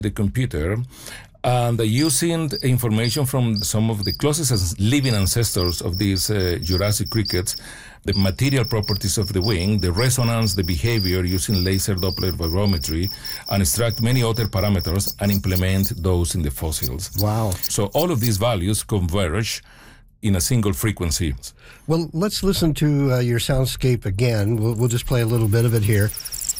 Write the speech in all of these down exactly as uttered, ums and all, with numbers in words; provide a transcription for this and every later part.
the computer, and using the information from some of the closest living ancestors of these uh, Jurassic crickets, the material properties of the wing, the resonance, the behavior, using laser Doppler vibrometry, and extract many other parameters and implement those in the fossils. Wow. So all of these values converge in a single frequency. Well, let's listen to uh, your soundscape again. We'll, we'll just play a little bit of it here.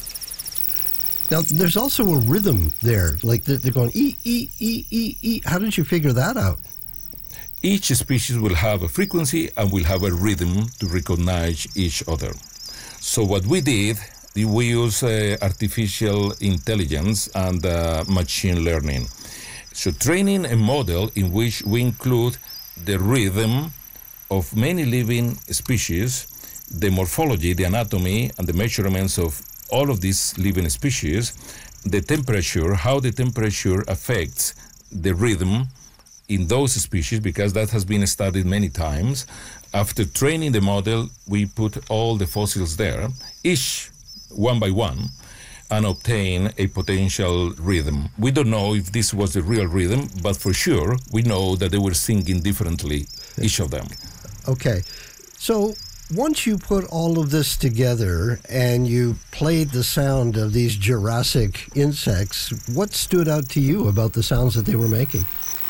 Now, there's also a rhythm there, like they're, they're going e, e, e, e, e. How did you figure that out? Each species will have a frequency and will have a rhythm to recognize each other. So what we did, we use uh, artificial intelligence and uh, machine learning. So training a model in which we include the rhythm of many living species, the morphology, the anatomy, and the measurements of all of these living species, the temperature, how the temperature affects the rhythm in those species, because that has been studied many times. After training the model, we put all the fossils there, each one by one, and obtain a potential rhythm. We don't know if this was the real rhythm, but for sure, we know that they were singing differently, each of them. Okay. So once you put all of this together and you played the sound of these Jurassic insects, what stood out to you about the sounds that they were making?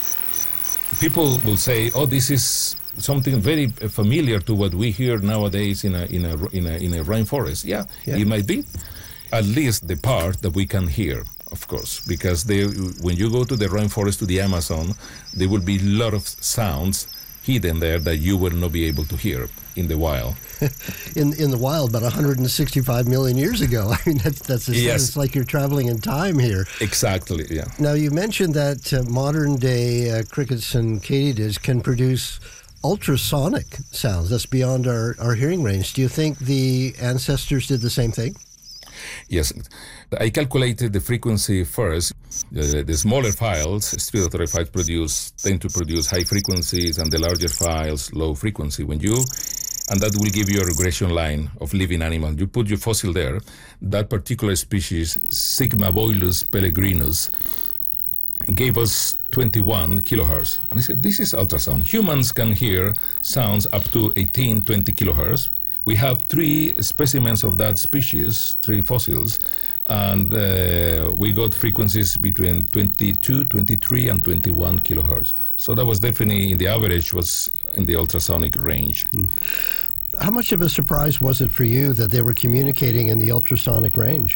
People will say, "Oh, this is something very familiar to what we hear nowadays in a in a in a in a rainforest." Yeah, yeah. It might be. At least the part that we can hear, of course, because they, when you go to the rainforest, to the Amazon, there will be a lot of sounds hidden there that you will not be able to hear in the wild. in in the wild, about one hundred sixty-five million years ago. I mean, that's that's a, yes. It's like you're traveling in time here. Exactly. Yeah. Now you mentioned that uh, modern day uh, crickets and katydids can produce ultrasonic sounds. That's beyond our, our hearing range. Do you think the ancestors did the same thing? Yes. I calculated the frequency first. Uh, the smaller files, respiratory files, produce tend to produce high frequencies, and the larger files, low frequency. When you, and that will give you a regression line of living animals. You put your fossil there, that particular species, Sigmobolus pellegrinus, gave us twenty-one kilohertz. And I said, this is ultrasound. Humans can hear sounds up to eighteen, twenty kilohertz. We have three specimens of that species, three fossils, and uh, we got frequencies between twenty-two, twenty-three, and twenty-one kilohertz. So that was definitely, in the average, was in the ultrasonic range. Mm. How much of a surprise was it for you that they were communicating in the ultrasonic range?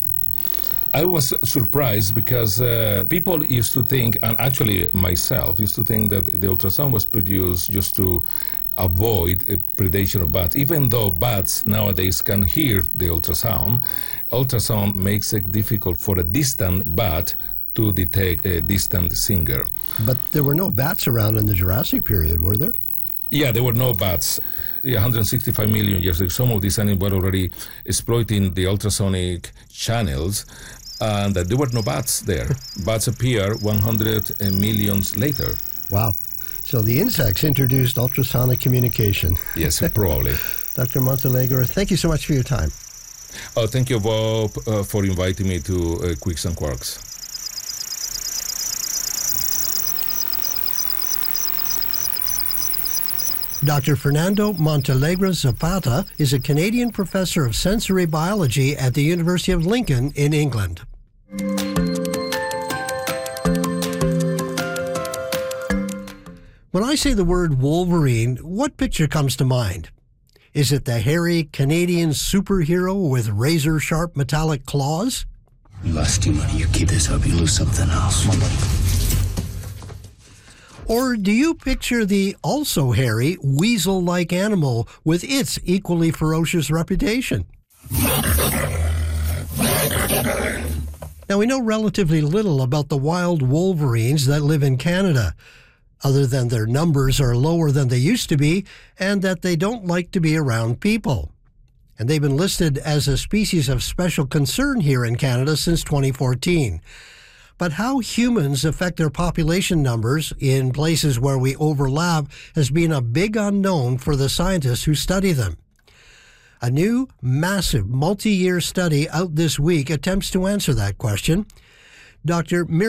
I was surprised because uh, people used to think, and actually myself used to think, that the ultrasound was produced just to avoid a predation of bats. Even though bats nowadays can hear the ultrasound, ultrasound makes it difficult for a distant bat to detect a distant singer. But there were no bats around in the Jurassic period, were there? Yeah, there were no bats. one hundred sixty-five million years ago, some of these animals were already exploiting the ultrasonic channels, and there were no bats there. Bats appear one hundred million later. Wow. So the insects introduced ultrasonic communication. Yes, probably. Doctor Montalegre, thank you so much for your time. Oh, thank you, Bob, uh, for inviting me to uh, Quicks and Quarks. Doctor Fernando Montalegre Zapata is a Canadian professor of sensory biology at the University of Lincoln in England. When I say the word Wolverine, what picture comes to mind? Is it the hairy Canadian superhero with razor-sharp metallic claws? You lost your money. You keep this up, you lose something else. Or do you picture the also hairy, weasel-like animal with its equally ferocious reputation? Now, we know relatively little about the wild wolverines that live in Canada, other than their numbers are lower than they used to be and that they don't like to be around people. And they've been listed as a species of special concern here in Canada since twenty fourteen. But how humans affect their population numbers in places where we overlap has been a big unknown for the scientists who study them. A new, massive, multi-year study out this week attempts to answer that question. Doctor Mir-